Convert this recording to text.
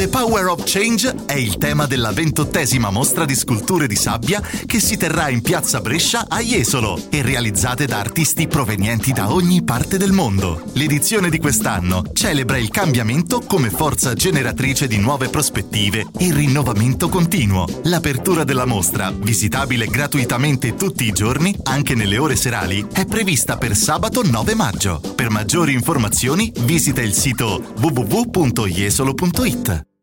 The Power of Change è il tema della 28ª mostra di sculture di sabbia che si terrà in Piazza Brescia a Jesolo e realizzate da artisti provenienti da ogni parte del mondo. L'edizione di quest'anno celebra il cambiamento come forza generatrice di nuove prospettive e il rinnovamento continuo. L'apertura della mostra, visitabile gratuitamente tutti i giorni, anche nelle ore serali, è prevista per sabato 9 maggio. Per maggiori informazioni visita il sito www.jesolo.it.